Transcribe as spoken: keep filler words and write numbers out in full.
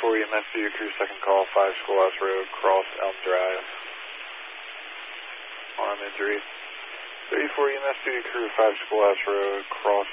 thirty-four E M S Studio Crew, second call, five Schoolhouse Road, Cross Elm Drive. Arm injury. thirty-four E M S Studio Crew, five Schoolhouse Road, Cross